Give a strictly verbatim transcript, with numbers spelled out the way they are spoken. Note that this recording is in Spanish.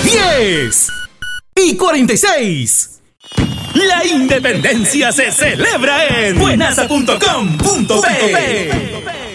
diez y cuarenta y seis. La independencia se celebra en buenasa punto com punto pe.